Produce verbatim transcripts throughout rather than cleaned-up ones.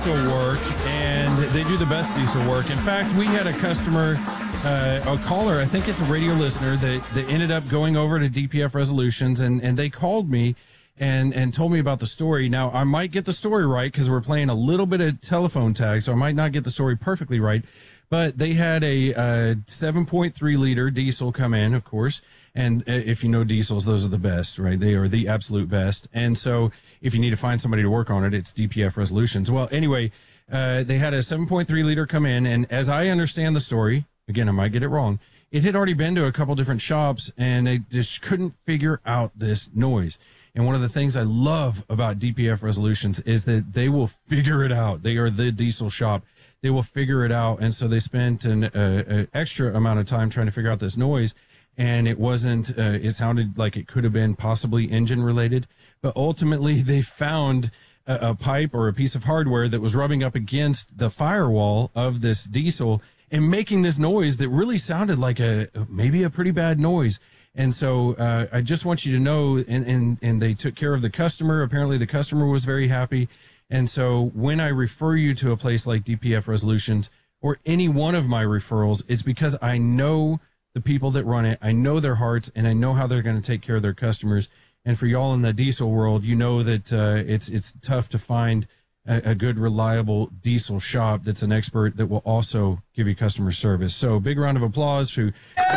diesel work, and they do the best diesel work. In fact, we had a customer, uh, a caller, I think it's a radio listener, that, that ended up going over to D P F Resolutions, and, and they called me and, and told me about the story. Now, I might get the story right because we're playing a little bit of telephone tag, so I might not get the story perfectly right. But they had a uh, seven point three liter diesel come in, of course. And if you know diesels, those are the best, right? They are the absolute best. And so if you need to find somebody to work on it, it's D P F Resolutions. Well, anyway, uh, they had a seven point three liter come in. And as I understand the story, again, I might get it wrong, it had already been to a couple different shops and they just couldn't figure out this noise. And one of the things I love about D P F Resolutions is that they will figure it out. They are the diesel shop. They will figure it out. And so they spent an uh, extra amount of time trying to figure out this noise. And it wasn't, uh, it sounded like it could have been possibly engine related. But ultimately, they found a, a pipe or a piece of hardware that was rubbing up against the firewall of this diesel and making this noise that really sounded like a maybe a pretty bad noise. And so uh, I just want you to know, and, and, and they took care of the customer. Apparently, the customer was very happy. And so when I refer you to a place like D P F Resolutions or any one of my referrals, it's because I know the people that run it. I know their hearts, and I know how they're going to take care of their customers. And for y'all in the diesel world, you know that uh, it's it's tough to find a, a good, reliable diesel shop that's an expert that will also give you customer service. So big round of applause to...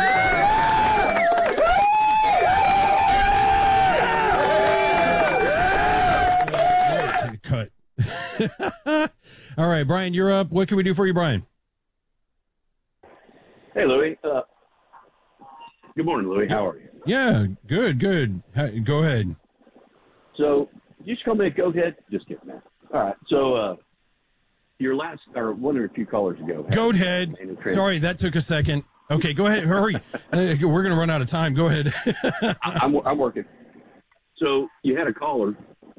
Cut. All right, Brian, you're up. What can we do for you, Brian? Hey, Louie. Uh, good morning, Louie. How are you? Yeah, good, good. Go ahead. So, you just call me a go ahead? Just kidding, man. All right. So, uh, your last, or one or two callers ago. Goat head. Sorry, that took a second. Okay, go ahead. Hurry. uh, we're going to run out of time. Go ahead. I, I'm, I'm working. So, you had a caller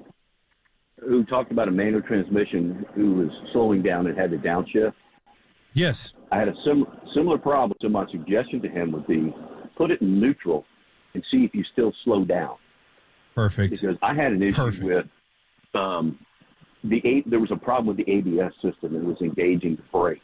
who talked about a manual transmission who was slowing down and had to downshift. Yes. I had a sim- similar problem, so my suggestion to him would be put it in neutral and see if you still slow down. Perfect. Because I had an issue Perfect. with um, the a- there was a problem with the A B S system and it was engaging the brakes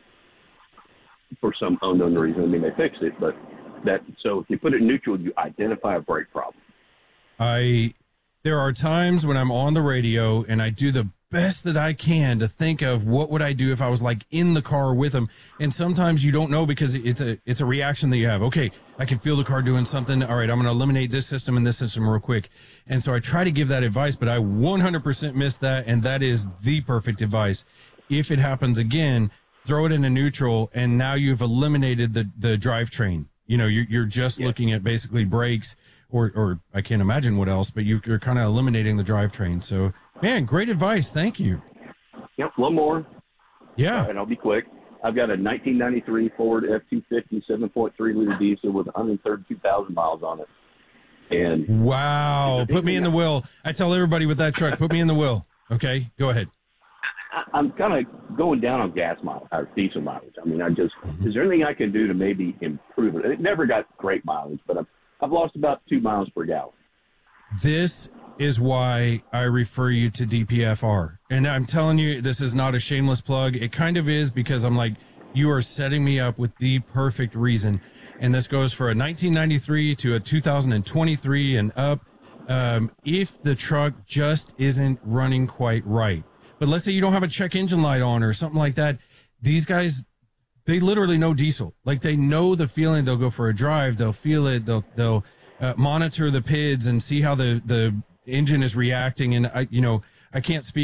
for some unknown reason. I mean, they fixed it, but that so if you put it in neutral, you identify a brake problem. I there are times when I'm on the radio and I do the best that I can to think of what would I do if I was like in the car with them. And sometimes you don't know because it's a, it's a reaction that you have. Okay, I can feel the car doing something. All right, I'm going to eliminate this system and this system real quick. And so I try to give that advice, but I one hundred percent missed that. And that is the perfect advice. If it happens again, throw it in a neutral. And now you've eliminated the, the drivetrain. You know, you're, you're just yeah. looking at basically brakes or, or I can't imagine what else, but you, you're kind of eliminating the drivetrain. So, man, great advice. Thank you. Yep, one more. Yeah. Uh, and I'll be quick. I've got a nineteen ninety-three Ford F two fifty seven point three liter diesel with one hundred thirty-two thousand miles on it. And wow. Put me in the wheel. I tell everybody with that truck, put me in the wheel. Okay, go ahead. I, I'm kind of going down on gas mileage, or diesel mileage. I mean, I just, mm-hmm. is there anything I can do to maybe improve it? It never got great mileage, but I've, I've lost about two miles per gallon. This is why I refer you to D P F R. And I'm telling you, this is not a shameless plug. It kind of is because I'm like, you are setting me up with the perfect reason. And this goes for a nineteen ninety-three to a two thousand twenty-three and up. Um, if the truck just isn't running quite right. But let's say you don't have a check engine light on or something like that. These guys, they literally know diesel. Like they know the feeling. They'll go for a drive. They'll feel it. They'll, they'll, uh, monitor the P I Ds and see how the, the engine is reacting. And I, you know, I can't speak